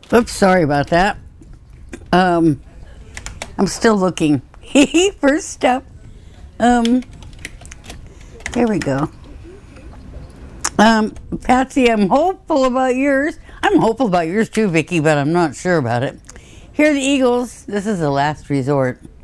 Oops, sorry about that. I'm still looking for stuff. There we go. Patsy, I'm hopeful about yours. I'm hopeful about yours too, Vicki, but I'm not sure about it. Here are the Eagles. This is the last resort.